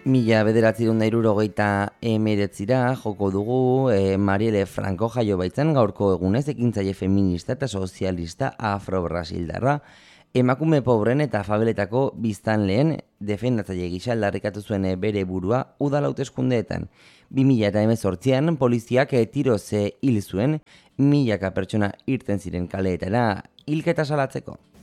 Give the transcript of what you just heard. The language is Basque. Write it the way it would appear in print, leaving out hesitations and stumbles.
1979 joko dugu Marielle Franco jaio baitzen gaurko egunez ekintzaile feminista eta sozialista afro-brasildarra. Emakume pobren eta fabeletako biztanleen defendatzaile gisa aldarrikatu zuen bere burua udal hauteskundeetan. 2018an poliziak tiroz hil zuen, milaka pertsona irten ziren kaleetara hilketa salatzeko.